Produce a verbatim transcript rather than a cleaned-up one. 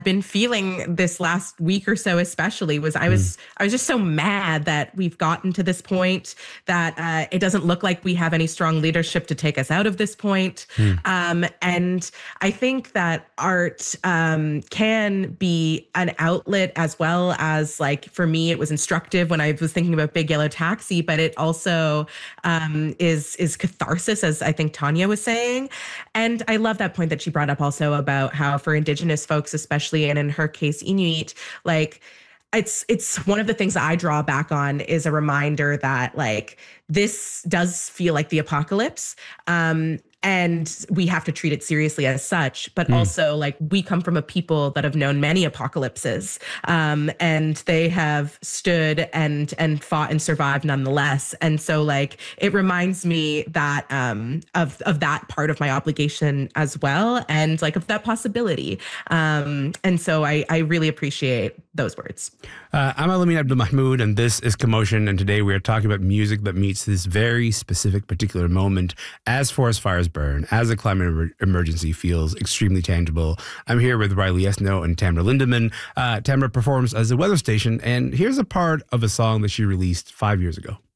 been feeling this last week or so, especially was I was, mm. I was just so mad that we've gotten to this point, that uh, it doesn't look like we have any strong leadership to take us out of this point. Mm. Um, and I think that art um, can be an outlet as well as, like, for me, it was instructive when I was thinking about Big Yellow Taxi, but it also um, is, is catharsis, as I think Tanya was saying. And I love that point that she brought up also about how for Indigenous folks, especially, and in her case, Inuit, like, it's it's one of the things that I draw back on is a reminder that, like, this does feel like the apocalypse. Um, and we have to treat it seriously as such. But mm. also, like, we come from a people that have known many apocalypses, um, and they have stood and and fought and survived nonetheless. And so, like, it reminds me that um, of of that part of my obligation as well, and, like, of that possibility. Um, and so I, I really appreciate those words. Uh, I'm Elamin Abdelmahmoud, and this is Commotion. And today we are talking about music that meets this very specific, particular moment as forest fires burn, as a climate emer- emergency feels extremely tangible. I'm here with Riley Esno and Tamara Lindemann. Uh, Tamara performs as a weather station, and here's a part of a song that she released five years ago.